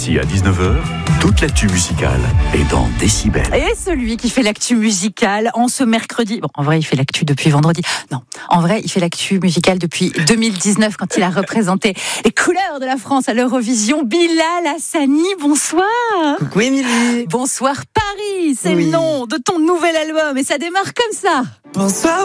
midi à 19h, toute l'actu musicale est dans Décibel. Et celui qui fait l'actu musicale en ce mercredi... Bon, en vrai, il fait l'actu depuis vendredi. Non, en vrai, il fait l'actu musicale depuis 2019 quand il a représenté les couleurs de la France à l'Eurovision. Bilal Hassani, bonsoir. Coucou Émilie. Bonsoir Paris, c'est le nom de ton nouvel album et ça démarre comme ça. Bonsoir